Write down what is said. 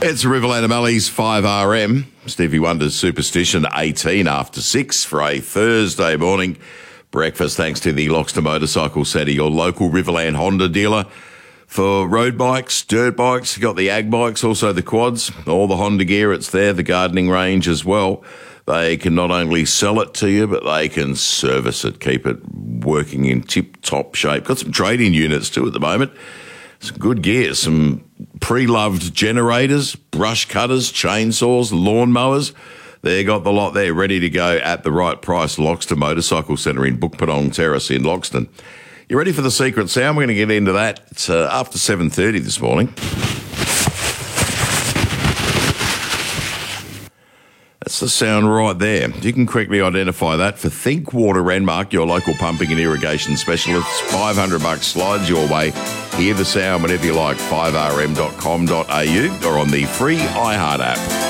It's Riverland O'Malley's 5RM. Stevie Wonder's Superstition, 18 after 6 for a Thursday morning. Breakfast thanks to the Loxton Motorcycle Centre, your local Riverland Honda dealer. For road bikes, dirt bikes, you've got the ag bikes, also the quads, all the Honda gear, it's there, the gardening range as well. They can not only sell it to you, but they can service it, keep it working in tip-top shape. Got some trade-in units too at the moment. Some good gear, some pre-loved generators, brush cutters, chainsaws, lawnmowers. They got the lot there ready to go at the right price. Loxton Motorcycle Centre in Bookpatong Terrace in Loxton. You ready for the secret sound? We're going to get into that. It's after 7:30 this morning. That's the sound right there. You can quickly identify that for Think Water Renmark, your local pumping and irrigation specialists. $500 slides your way. Hear the sound whenever you like, 5rm.com.au or on the free iHeart app.